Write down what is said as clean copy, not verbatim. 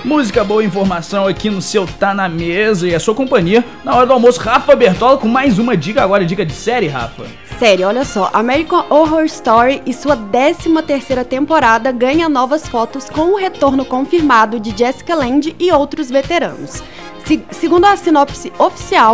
Música boa, informação aqui no seu Tá Na Mesa e a sua companhia na hora do almoço. Rafa Bertola com mais uma dica agora, dica de série, Rafa. Sério, olha só, American Horror Story e sua 13ª temporada ganha novas fotos com o retorno confirmado de Jessica Lange e outros veteranos. Segundo a sinopse oficial,